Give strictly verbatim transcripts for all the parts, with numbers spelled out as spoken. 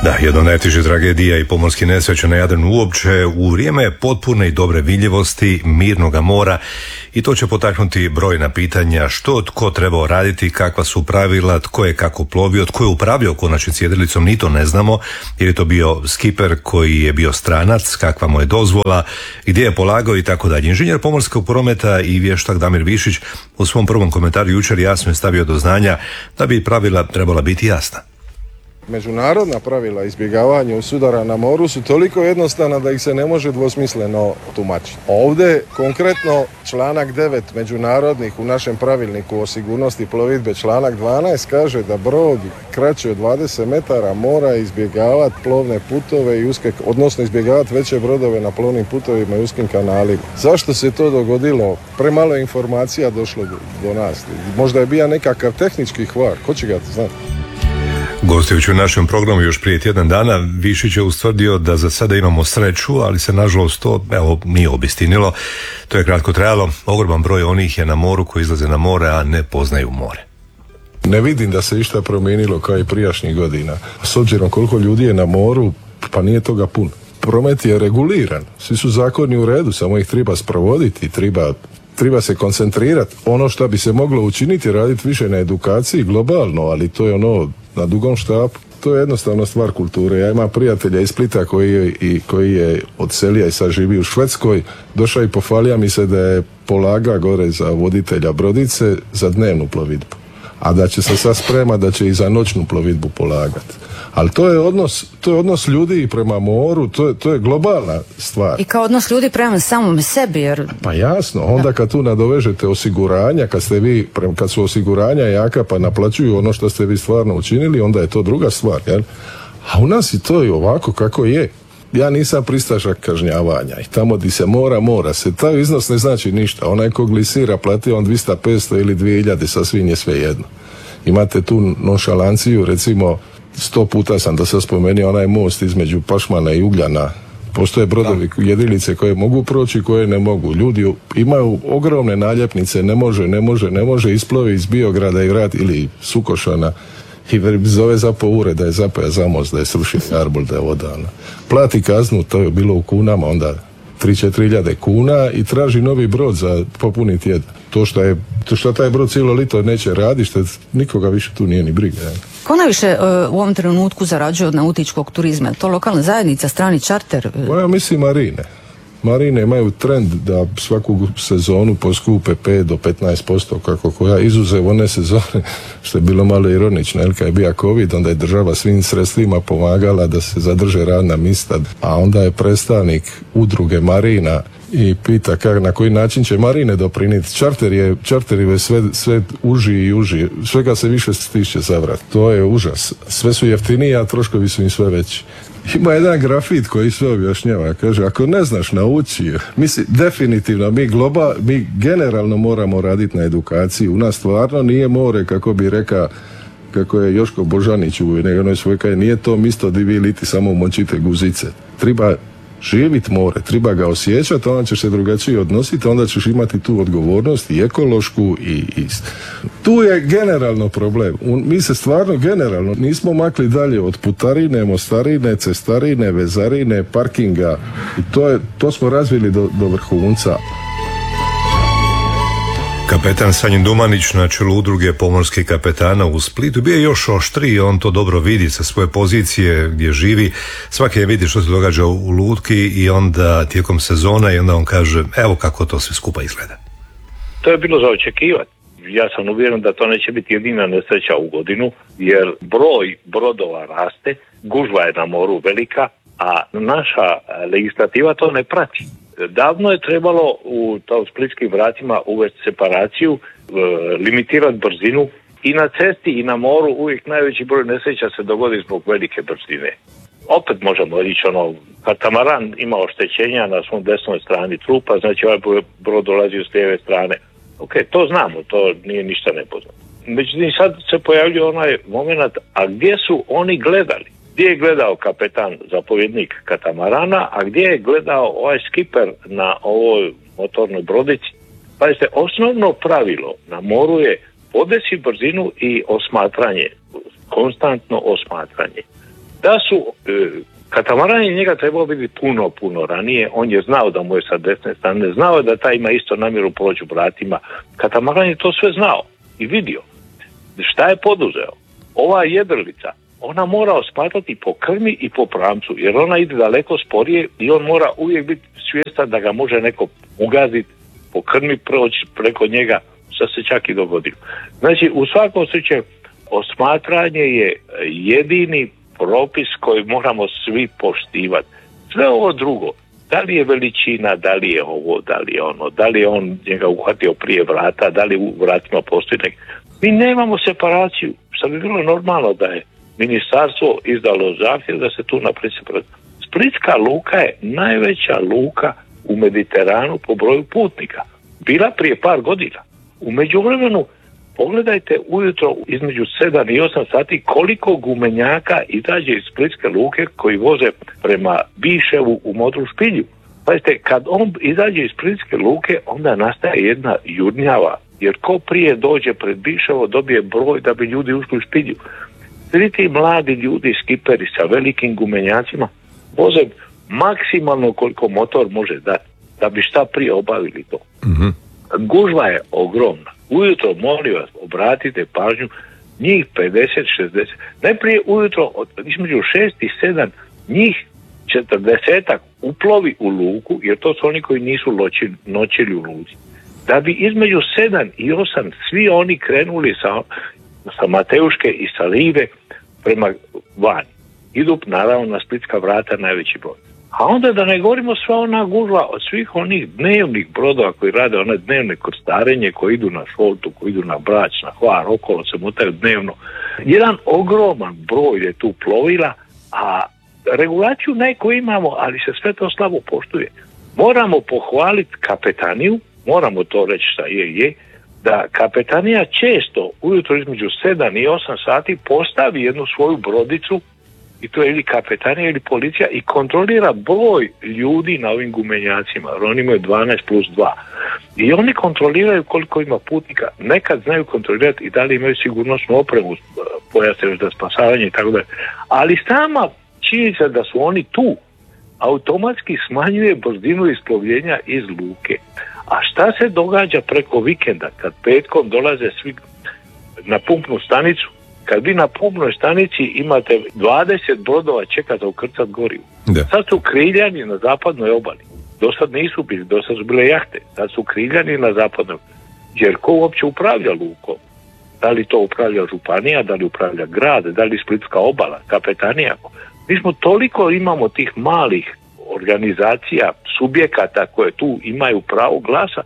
Da, jedna od najtežih tragedija i pomorskih nesreća na Jadranu uopće u vrijeme potpune i dobre vidljivosti mirnoga mora, i to će potaknuti brojna pitanja što tko trebao raditi, kakva su pravila, tko je kako plovio, tko je upravljao konačnici jedrilicom, ni to ne znamo, jer je to bio skiper koji je bio stranac, kakva mu je dozvola, gdje je polagao i tako dalje. Inženjer pomorskog prometa i vještak Damir Višić u svom prvom komentaru jučer jasno je stavio do znanja da bi pravila trebala biti jasna. Međunarodna pravila izbjegavanja sudara na moru su toliko jednostavna da ih se ne može dvosmisleno tumačiti. Ovdje konkretno članak devet međunarodnih u našem pravilniku o sigurnosti plovidbe, članak dvanaest kaže da brod kraći od dvadeset metara mora izbjegavati plovne putove i uske, odnosno izbjegavati veće brodove na plovnim putovima i uskim kanalima. Zašto se to dogodilo? Premalo informacija došlo do nas. Možda je bio nekakav tehnički hvar, ko će ga znati? Gostujući u našem programu još prije tjedan dana, Višić je ustvrdio da za sada imamo sreću, ali se nažalost to evo, nije obistinilo. To je kratko trajalo. Ogroman broj onih je na moru koji izlaze na more, a ne poznaju more. Ne vidim da se išta promijenilo kao i prijašnjih godina. S obzirom koliko ljudi je na moru, pa nije toga puno. Promet je reguliran, svi su zakoni u redu, samo ih treba sprovoditi, treba... Treba se koncentrirati. Ono što bi se moglo učiniti, raditi više na edukaciji globalno, ali to je ono na dugom štapu. To je jednostavno stvar kulture. Ja imam prijatelja iz Splita koji je, i, koji je odselio i sad živi u Švedskoj. Došao i pofalija mi se da je polaga gore za voditelja brodice za dnevnu plovidbu. A da će se sad sprema da će i za noćnu plovidbu polagati. Ali to je odnos, to je odnos ljudi prema moru, to je, to je globalna stvar. I kao odnos ljudi prema samom sebi, jer... Pa jasno, onda kad tu nadovežete osiguranja, kad ste vi, kad su osiguranja jaka pa naplaćuju ono što ste vi stvarno učinili, onda je to druga stvar, jel? A u nas i to je ovako kako je. Ja nisam pristašak kažnjavanja i tamo di se mora, mora se. Taj iznos ne znači ništa. Onaj ko glisira plati on dvjesto, petsto ili dvije hiljade, sasvim je sve jedno. Imate tu nonšalanciju, recimo sto puta sam do sad spomenuo onaj most između Pašmana i Ugljana. Postoje brodovi, jedrilice koje mogu proći, koje ne mogu. Ljudi imaju ogromne naljepnice, ne može, ne može, ne može, isplovi iz Biograda i vrat ili Sukošana i zove zapo ure da je zapoja za most, da je srušio arbol, da je vodana. Plati kaznu, to je bilo u kunama, onda tri do četiri hiljade kuna i traži novi brod za popuni tjedan. To što je, to što taj brod cijelo lito neće raditi, što nikoga više tu nije ni briga. Je. Ko najviše uh, u ovom trenutku zarađuje od nautičkog turizma? To lokalna zajednica, strani čarter? Pa ja mislim marine. Marine imaju trend da svaku sezonu poskupe pet do petnaest posto kako koja, izuzev one sezone što je bilo malo ironično, jer kad je bio COVID, onda je država svim sredstvima pomagala da se zadrže radna mjesta, a onda je predstavnik udruge marina i pita kak, na koji način će marine doprinijeti. Čarter je, čarter je sve, sve uži i uži, svega se više stišće zavrat. To je užas. Sve su jeftiniji, a troškovi su im sve veći. Ima jedan grafit koji sve objašnjava, kaže, ako ne znaš nauči, misli, definitivno mi globa, mi generalno moramo raditi na edukaciji. U nas stvarno nije more, kako bi rekao, kako je Joško Božanić u onoj svoj kaj, nije to misto di vi liti samo močite guzice. Treba živit more, treba ga osjećati, onda ćeš se drugačije odnositi, onda ćeš imati tu odgovornost i ekološku i, i... Tu je generalno problem. Mi se stvarno generalno nismo makli dalje od putarine, mostarine, cestarine, vezarine, parkinga i to, je, to smo razvili do, do vrhunca. Kapetan Sanjin Dumanić na čelu udruge pomorskih kapetana u Splitu bio je još oštriji, on to dobro vidi sa svoje pozicije gdje živi, svaki je vidi što se događa u lutki i onda tijekom sezona i onda on kaže evo kako to sve skupa izgleda. To je bilo za očekivati. Ja sam uvjeren da to neće biti jedina nesreća u godinu, jer broj brodova raste, gužva je na moru velika, a naša legislativa to ne prati. Davno je trebalo u to, splitskim vratima uvesti separaciju, e, limitirati brzinu i na cesti i na moru uvijek najveći broj nesreća se dogodi zbog velike brzine. Opet možemo reći ono, katamaran ima oštećenja na svom desnoj strani trupa, znači ovaj brod dolazi s lijeve strane. Ok, to znamo, to nije ništa nepoznato. Međutim, sad se pojavljuje onaj moment, a gdje su oni gledali? Gdje je gledao kapetan, zapovjednik katamarana, a gdje je gledao ovaj skiper na ovoj motornoj brodici? Pazite, osnovno pravilo na moru je podesi brzinu i osmatranje, konstantno osmatranje. Da su e, katamaran je njega trebao biti puno, puno ranije. On je znao da mu je sa desne strane, znao da taj ima isto namjeru proći vratima. Katamaran je to sve znao i vidio. Šta je poduzeo? Ova jedrilica, ona mora osmatati po krmi i po pramcu, jer ona ide daleko sporije i on mora uvijek biti svjestan da ga može neko ugaziti po krmi, proći preko njega, što se čak i dogodilo. Znači, u svakom slučaju, osmatranje je jedini propis koji moramo svi poštivati. Sve ovo drugo, da li je veličina, da li je ovo, da li je ono, da li je on njega uhvatio prije vrata, da li u vratima postoji nek... Mi nemamo separaciju, što bi bilo normalno da je ministarstvo izdalo zahtjev da se tu napravi separaciju. Splitska luka je najveća luka u Mediteranu po broju putnika. Bila prije par godina. U međuvremenu, pogledajte ujutro između sedam i osam sati koliko gumenjaka izađe iz Splitske luke koji voze prema Biševu u Modru špilju. Pazite, kad on izađe iz Splitske luke, onda nastaje jedna jurnjava, jer ko prije dođe pred Biševo dobije broj da bi ljudi ušli u špilju. Svi ti mladi ljudi, skiperi sa velikim gumenjacima, voze maksimalno koliko motor može dati, da bi šta prije obavili to. Mm-hmm. Gužva je ogromna. Ujutro, molim vas, obratite pažnju, njih pedeset šezdeset, najprije ujutro od između šest i sedam, njih četrdesetak uplovi u luku, jer to su oni koji nisu loči, noćili u luci. Da bi između sedam i osam svi oni krenuli sa, sa Mateuške i sa Rive prema vani. Idu naravno na Splitska vrata najveći broj. A onda da ne govorimo sva ona gužva od svih onih dnevnih brodova koji rade one dnevne krstarenje, koji idu na Šoltu, koji idu na Brač, na Hvar, okolo se motaju dnevno. Jedan ogroman broj je tu plovila, a regulaciju neko imamo, ali se sve to slabo poštuje. Moramo pohvaliti kapetaniju, moramo to reći šta je, je, da kapetanija često ujutro između sedam i osam sati postavi jednu svoju brodicu, i to je ili kapetanija ili policija, i kontrolira broj ljudi na ovim gumenjacima, jer oni imaju dvanaest plus dva. I oni kontroliraju koliko ima putnika, nekad znaju kontrolirati i da li imaju sigurnosnu opremu, pojase za spasavanje i tako dalje. Ali sama činjenica da su oni tu automatski smanjuje brzinu isplovljenja iz luke. A šta se događa preko vikenda, kad petkom dolaze svi na pumpnu stanicu? Kad vi na pumpnoj stanici imate dvadeset brodova čeka za ukrcat gorivo. Da. Sad su kriljani na zapadnoj obali. Do sad nisu bili, do sad su bile jahte. Sad su kriljani na zapadnoj. Jer ko uopće upravlja lukom? Da li to upravlja županija, da li upravlja grad, da li Splitska obala, kapetanija? Mi smo toliko imamo tih malih organizacija, subjekata koje tu imaju pravo glasa.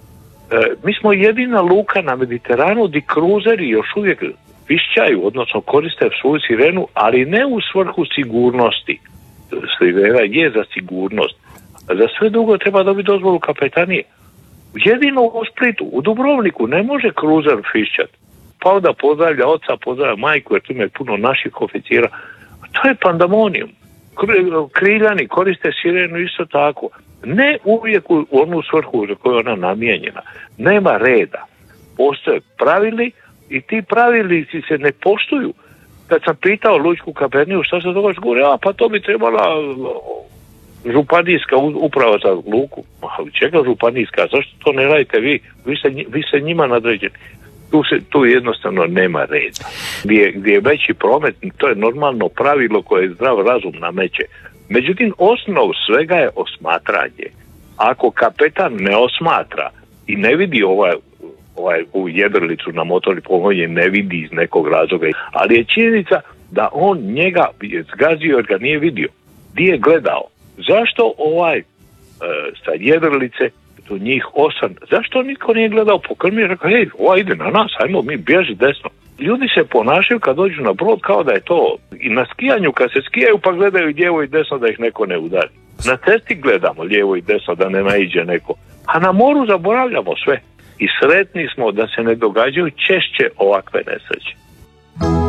E, mi smo jedina luka na Mediteranu gdje kruzeri još uvijek pišćaju, odnosno koriste svoju sirenu, ali ne u svrhu sigurnosti. Sirena je za sigurnost. Za sve drugo treba dobiti dozvolu kapetanije. Jedino u Splitu, u Dubrovniku ne može kruzer pišćati. Pa onda pozdravlja oca, pozdravlja majku, jer tu ima puno naših oficira. To je pandamonijum. Kriljani koriste sirenu isto tako. Ne uvijek u onu svrhu za koju je ona namijenjena. Nema reda. Postoje pravili i ti pravilnici se ne poštuju. Kad sam pitao lučku kapetaniju šta se događa, govori, a pa to bi trebala županijska uprava za luku. A čega županijska? Zašto to ne radite vi? Vi se, vi se njima nadređeni. Tu, se, tu jednostavno nema reda. Gdje, gdje je veći promet, to je normalno pravilo koje zdrav razum nameće. Međutim, osnov svega je osmatranje. Ako kapetan ne osmatra i ne vidi ovaj, ovaj, u jedrilicu na motori pomoći, ne vidi iz nekog razloga, ali je činjenica da on njega je zgazio jer ga nije vidio. Gdje je gledao? Zašto ovaj e, sa jedrilice do njih osam, zašto niko nije gledao po krmi i rekao, hej, ova ide na nas, ajmo mi bježi desno. Ljudi se ponašaju kad dođu na brod kao da je to i na skijanju, kad se skijaju pa gledaju lijevo i desno da ih neko ne udari. Na cesti gledamo lijevo i desno da ne naiđe neko, a na moru zaboravljamo sve i sretni smo da se ne događaju češće ovakve nesreće.